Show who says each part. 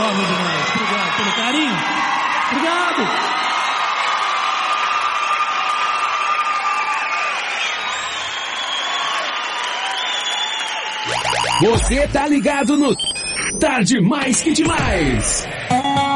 Speaker 1: Jovem demais. Obrigado pelo carinho. Obrigado.
Speaker 2: Você tá ligado no Tarde Mais Que Demais.